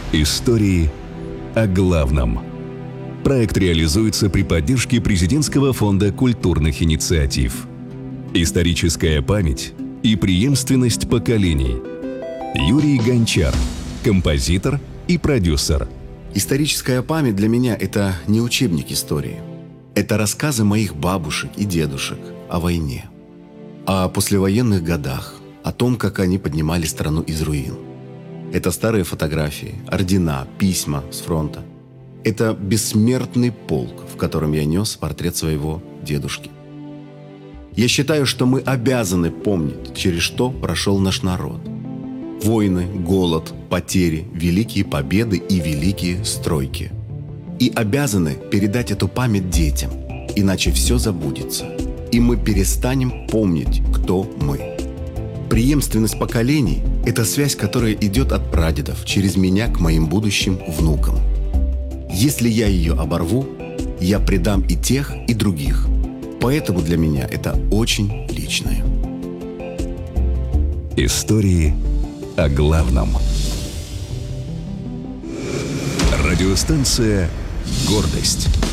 Истории о главном. Проект реализуется при поддержке Президентского фонда культурных инициатив. Историческая память и преемственность поколений. Юрий Гончар, композитор и продюсер. Историческая память для меня – это не учебник истории. Это рассказы моих бабушек и дедушек о войне, о послевоенных годах, о том, как они поднимали страну из руин. Это старые фотографии, ордена, письма с фронта. Это бессмертный полк, в котором я нес портрет своего дедушки. Я считаю, что мы обязаны помнить, через что прошел наш народ. Войны, голод, потери, великие победы и великие стройки. И обязаны передать эту память детям, иначе все забудется, и мы перестанем помнить, кто мы. Преемственность поколений – это связь, которая идет от прадедов через меня к моим будущим внукам. Если я ее оборву, я предам и тех, и других. Поэтому для меня это очень личное. Истории о главном. Радиостанция «Гордость».